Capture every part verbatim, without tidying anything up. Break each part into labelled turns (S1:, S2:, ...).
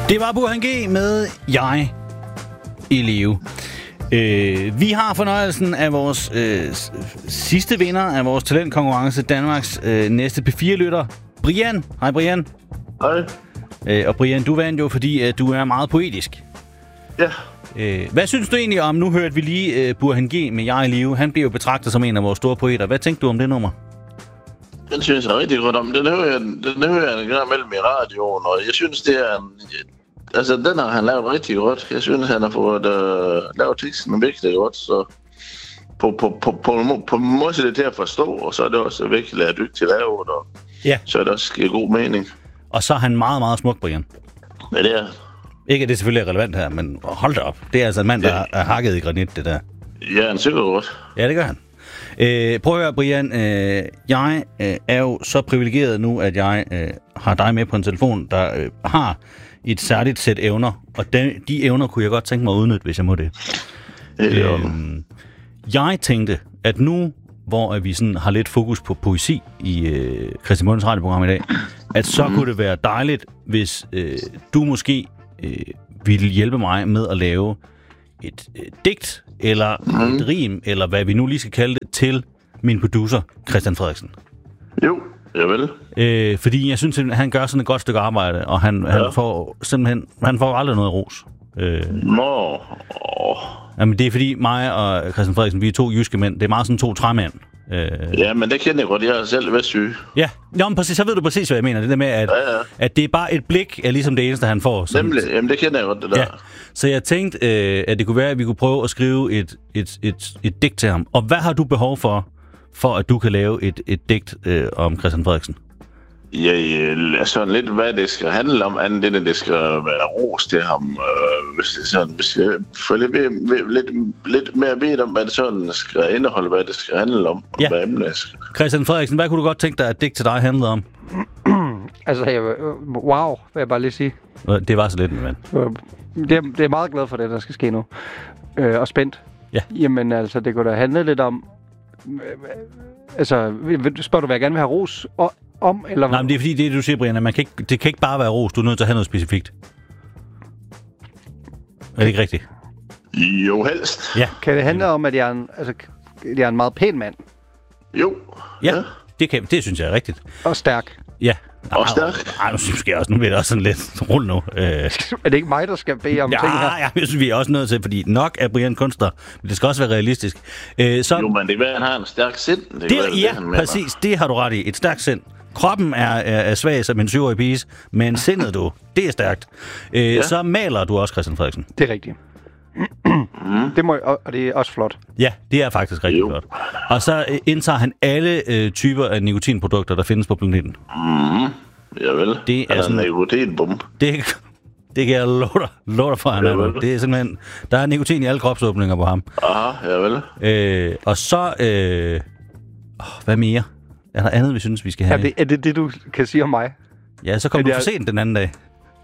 S1: Det var Burhan G med Jeg i live. Øh, vi har fornøjelsen af vores øh, sidste vinder af vores talentkonkurrence, Danmarks øh, næste P fire-lytter, Brian. Hej Brian.
S2: Hej.
S1: Øh, og Brian, du vandt jo, fordi øh, du er meget poetisk.
S2: Ja.
S1: Øh, hvad synes du egentlig om, nu hørte vi lige øh, Burhan G med Jeg i live. Han bliver jo betragtet som en af vores store poeter. Hvad tænkte du om det nummer?
S2: Den synes jeg rigtig godt om. Den hører jeg, den hører jeg en gang mellem i radioen, og jeg synes, det er en... Altså, den har han lavet rigtig godt. Jeg synes, han har fået øh, lavet teksten virkelig godt, så... På, på, på, på, på, på en måde er det til at forstå, og så er det også virkelig at dygtig til at lave det, og
S1: ja.
S2: Så er det også giver god mening.
S1: Og så er han meget, meget smuk, Brian.
S2: Ja, det er...
S1: Ikke at det selvfølgelig er relevant her, men hold da op. Det er altså en mand, der ja. er hakket i granit, det der.
S2: Ja, han synger godt.
S1: Ja, det gør han. Øh, prøv at høre, Brian. Øh, jeg øh, er jo så privilegeret nu, at jeg øh, har dig med på en telefon, der øh, har et særligt sæt evner. Og de, de evner kunne jeg godt tænke mig at udnytte, hvis jeg må det.
S2: Ja.
S1: Øh, jeg tænkte, at nu, hvor vi sådan har lidt fokus på poesi i øh, Christian Mundens radioprogram i dag, at så mm. kunne det være dejligt, hvis øh, du måske øh, ville hjælpe mig med at lave et øh, digt, eller mm. et rim, eller hvad vi nu lige skal kalde det, til min producer, Christian Frederiksen.
S2: Jo, jeg vil.
S1: Øh, fordi jeg synes, at han gør sådan et godt stykke arbejde, og han, ja. han får simpelthen, han får aldrig noget ros. Øh,
S2: Nå. Oh.
S1: Jamen, det er fordi mig og Christian Frederiksen, vi er to jyske mænd. Det er meget sådan to træmænd. Øh,
S2: ja, men det kender jeg godt. Jeg er selv været syg.
S1: Ja, Nå, men præcis, så ved du præcis, hvad jeg mener. Det der med, at,
S2: ja, ja.
S1: at det er bare et blik, er ligesom det eneste, han får. Som,
S2: Nemlig, jamen det kender jeg godt, det der.
S1: Ja. Så jeg tænkte, øh, at det kunne være, at vi kunne prøve at skrive et, et, et, et digt til ham. Og hvad har du behov for, for at du kan lave et, et digt øh, om Christian Frederiksen?
S2: Ja, altså lidt, hvad det skal handle om, andet end det skal være ros til ham. Øh, hvis det sådan, hvis jeg får lidt, lidt, lidt mere ved om, hvad det sådan skal indeholde, hvad det skal handle om.
S1: Ja.
S2: Hvad emnet skal.
S1: Christian Frederiksen, hvad kunne du godt tænke dig, at digt til dig handlede om?
S3: altså, jeg, wow, vil jeg bare lige sige.
S1: Det var så lidt, min ven.
S3: Det er, det er meget glad for det, der skal ske nu. Øh, og spændt.
S1: Ja.
S3: Jamen, altså, det kunne da handle lidt om... Altså, spørger du, hvad jeg gerne vil have ros og, om, eller...
S1: Nej, men det er fordi, det du siger, Brian, at man kan ikke, det kan ikke bare være ros. Du er nødt til at have noget specifikt. Er det ikke rigtigt?
S2: Jo, helst.
S1: Ja.
S3: Kan det handle om, at jeg er en, altså, jeg er en meget pæn mand?
S2: Jo.
S1: Ja, ja. Det, kan, det synes jeg er rigtigt.
S3: Og stærk.
S1: Ja.
S2: Og stærk.
S1: Nej, nu synes jeg også, nu bliver det også sådan lidt rulle nu. Øh.
S3: Er det ikke mig, der skal bede om
S1: ja,
S3: ting her?
S1: Ja, jeg synes, vi er også nødt til, fordi nok er Brian kunstner, men det skal også være realistisk. Øh, så...
S2: Jo, men det er, han har en stærk sind. Det,
S1: det,
S2: det,
S1: ja, det, præcis. Det har du ret i. Et stærkt sind. Kroppen er, er, er svag som en syvårig pige, men sindet du, det er stærkt. Øh, ja. Så maler du også, Christian Frederiksen.
S3: Det er rigtigt. Mm. Det må, og det er også flot.
S1: Ja, det er faktisk rigtig jo. Flot. Og så øh, indtager han alle øh, typer af nikotinprodukter, der findes på planeten.
S2: Mm. Ja vel. Det er, er sådan en nikotinbombe. Det,
S1: det kan jeg love dig, love dig for, han er. Det er simpelthen, der er nikotin i alle kropsåbninger på ham.
S2: Aha, ja vel.
S1: Øh, og så, øh, hvad mere? Er der andet, vi synes, vi skal have?
S3: Er det er det, det, du kan sige om mig?
S1: Ja, så kom du for sent den anden dag.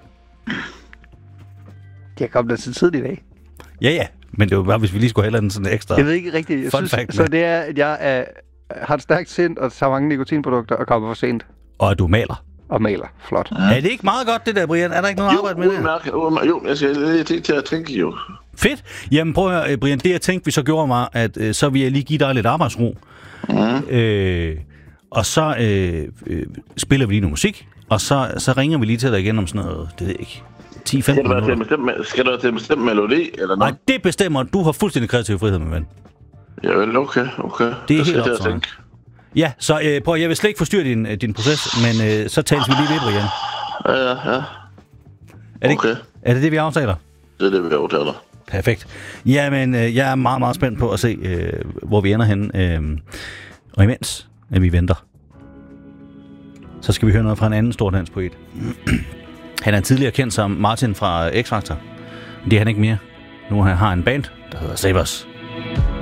S3: Jeg kom da til tidligt i dag.
S1: Ja, ja. Men det var bare, hvis vi lige skulle have en sådan ekstra...
S3: Jeg ved ikke rigtigt. Jeg synes, så det er, at jeg er, har et stærkt sind og tager mange nikotinprodukter og kommer for sent.
S1: Og at du maler.
S3: Og maler. Flot.
S1: Ja. Er det ikke meget godt, det der, Brian? Er der ikke noget
S2: jo,
S1: arbejde med det?
S2: Jo, jo, jeg skal lige tænke til at tænke jo.
S1: Fedt. Jamen prøv at høre, Brian. Det jeg tænkte, vi så gjorde mig, at øh, så vil jeg lige give dig lidt arbejdsro. Mm. Øh, og så øh, øh, spiller vi lige noget musik. Og så, så ringer vi lige til dig igen om sådan noget, det ved jeg ikke, ti femten minutter.
S2: Skal der til en bestemt melodi, eller noget?
S1: Nej, det bestemmer. Du har fuldstændig kreativ frihed, min ven.
S2: Ja, vel, okay, okay.
S1: Det er helt op til dig. Ja, så øh, prøv, jeg vil slet ikke forstyrre din, din proces, men øh, så tales vi lige ved, Brian.
S2: Ja, ja, ja.
S1: Er det,
S2: okay.
S1: Ikke, er det det, vi aftaler?
S2: Det er det, vi aftaler.
S1: Perfekt. Jamen, øh, jeg er meget, meget spændt på at se, øh, hvor vi ender henne. Øh, og imens, at vi venter, så skal vi høre noget fra en anden stor dansk poet. Han er tidligere kendt som Martin fra X-Factor. Men det er han ikke mere. Nu har han en band, der hedder Savers.